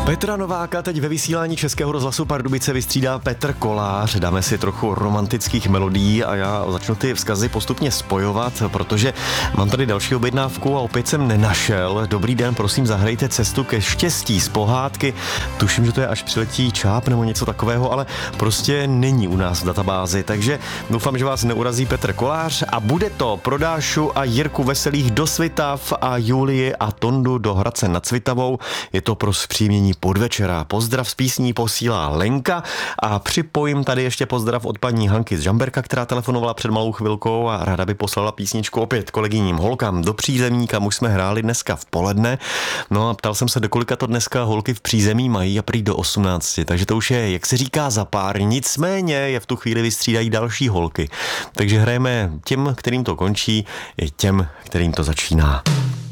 Petra Nováka teď ve vysílání Českého rozhlasu Pardubice vystřídá Petr Kolář. Dáme si trochu romantických melodií a já začnu ty vzkazy postupně spojovat, protože mám tady další objednávku a opět jsem nenašel. Dobrý den, prosím, zahrajte Cestu ke štěstí z pohádky. Tuším, že to je Až přiletí čáp nebo něco takového, ale prostě není u nás v databázi, takže doufám, že vás neurazí Petr Kolář a bude to pro Dášu a Jirku Veselých do Svitav a Julii a Tondu do Hradce nad Svitavou. Je to pro zpříjemnění podvečera. Pozdrav z písní posílá Lenka a připojím tady ještě pozdrav od paní Hanky z Žamberka, která telefonovala před malou chvilkou a ráda by poslala písničku opět kolegyním holkám do přízemí, kam už jsme hráli dneska v poledne. No a ptal jsem se, do kolika to dneska holky v přízemí mají a prý do 18, takže to už je, jak se říká, za pár. Nicméně je v tu chvíli vystřídají další holky. Takže hrajeme těm, kterým to končí, i těm, kterým to začíná.